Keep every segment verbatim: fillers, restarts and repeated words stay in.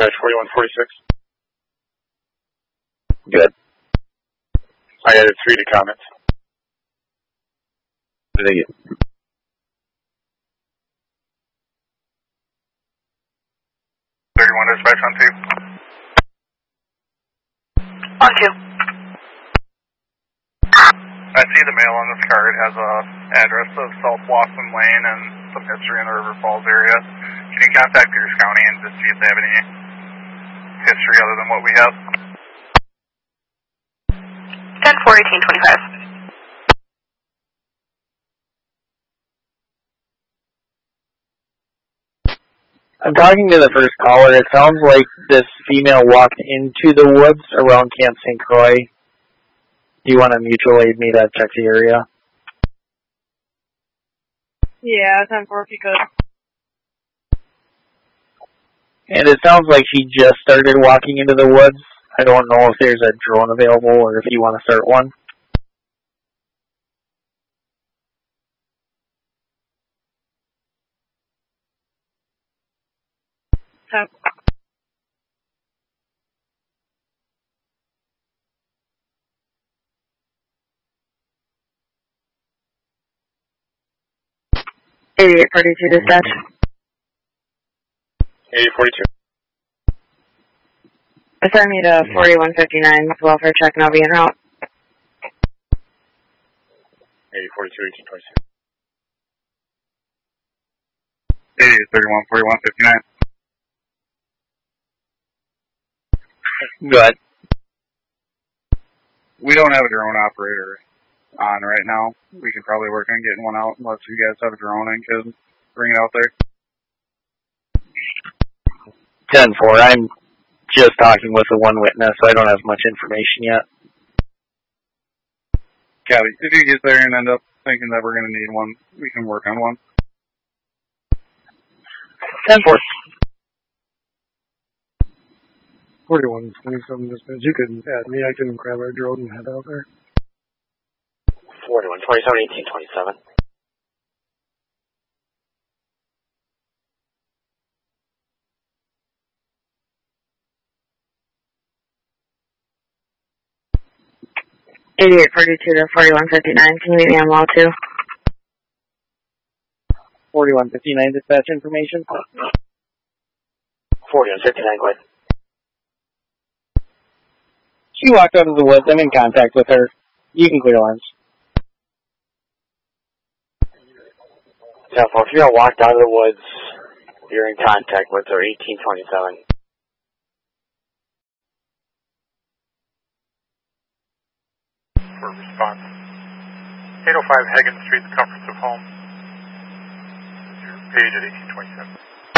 Dispatch forty-one forty-six. Good. I added three to comments. What did they get? thirty-one dispatch on two. On two. I see the mail on this card has a address of South Blossom Lane and some history in the River Falls area. Can you contact Pierce County and just see if they have any history other than what we have? ten four eighteen twenty-five. I'm talking to the first caller. It sounds like this female walked into the woods around Camp Saint Croix. Do you want to mutual aid me to check the area? Yeah, ten four if you could. And it sounds like she just started walking into the woods. I don't know if there's a drone available or if you want to start one. ten. eighty-eight forty-two dispatch. eighty forty-two. Assign me to forty-one fifty-nine, welfare check, and I'll be en route. eighty forty-two, eighteen twenty-six. eighty thirty-one forty-one fifty-nine. Go ahead. We don't have a drone operator on right now. We can probably work on getting one out unless you guys have a drone and can bring it out there. ten four, I'm just talking with the one witness, so I don't have much information yet. Copy. If you get there and end up thinking that we're going to need one, we can work on one. ten four. forty-one twenty-seven dispatch. You can add me. I can grab our drone and head out there. forty-one twenty-seven, eighteen twenty-seven. eighty-eight forty-two to forty-one fifty-nine, can you meet me on wall two? forty-one fifty-nine dispatch information. forty-one fifty-nine, go ahead. She walked out of the woods. I'm in contact with her. You can clear lines. ten four, if you're going to walk out of the woods, you're in contact with her, eighteen twenty-seven. For response. eight oh five Hagen Street, the comforts of home. This is your page at eighteen twenty-seven.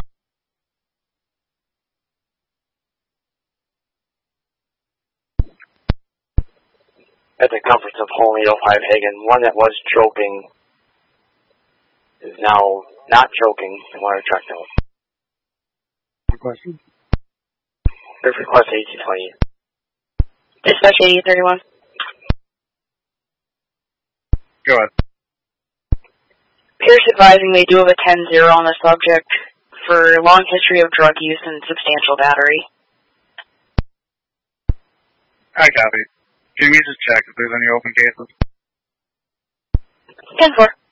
At the comforts of home, eight oh five Hagen, one that was choking is now not choking and want to track down. Good question. There's request eighteen twenty. Dispatch eighty thirty-one. Go ahead. Pierce advising they do have a ten zero on the subject for long history of drug use and substantial battery. I copy. Can you just check if there's any open cases? ten four.